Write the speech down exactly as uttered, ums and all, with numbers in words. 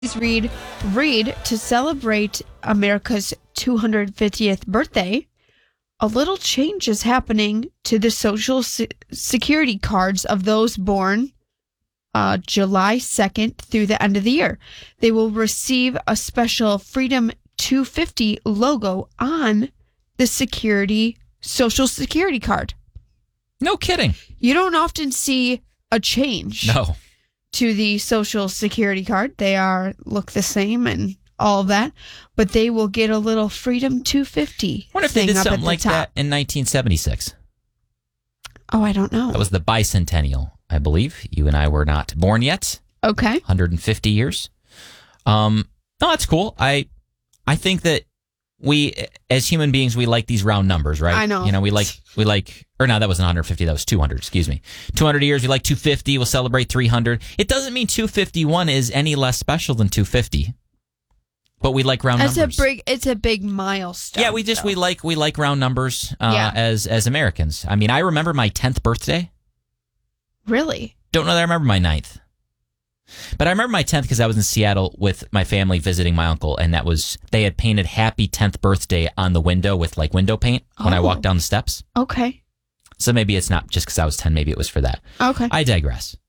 Read, read to celebrate America's two hundred fiftieth birthday. A little change is happening to the social se- security cards of those born uh, July second through the end of the year. They will receive a special Freedom two fifty logo on the security social security card. No kidding. You don't often see a change. No. To the social security card. They are look the same and all of that, but they will get a little Freedom two fifty. I wonder if they did something like top. that in nineteen seventy-six. Oh, I don't know. That was the bicentennial, I believe. You and I were not born yet. Okay. one hundred fifty years. Um, no, that's cool. I I think that we, as human beings, we like these round numbers, right? I know. You know, we like, we like, or no, that wasn't one hundred fifty. That was two hundred, excuse me. two hundred years, we like two fifty. We'll celebrate three hundred. It doesn't mean two fifty-one is any less special than two fifty. But we like round That's numbers. a big, it's a big milestone. Yeah, we just, though. we like, we like round numbers uh, Yeah. as, as Americans. I mean, I remember my tenth birthday. Really? Don't know that I remember my ninth. But I remember my tenth because I was in Seattle with my family visiting my uncle, and that was, they had painted happy tenth birthday on the window with like window paint when I Oh. walked down the steps. Okay. So maybe it's not just because I was ten, maybe it was for that. Okay. I digress.